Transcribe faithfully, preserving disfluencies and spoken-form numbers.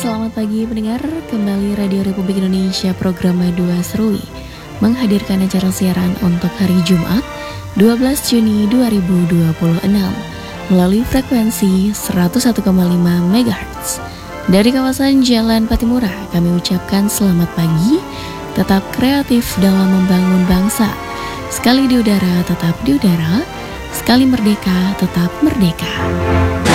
Selamat pagi pendengar, kembali Radio Republik Indonesia program dua Serui menghadirkan acara siaran untuk hari Jumat dua belas Juni dua ribu dua puluh enam melalui frekuensi seratus satu koma lima megahertz. Dari kawasan Jalan Patimura kami ucapkan selamat pagi, tetap kreatif dalam membangun bangsa. Sekali di udara tetap di udara, sekali merdeka tetap merdeka.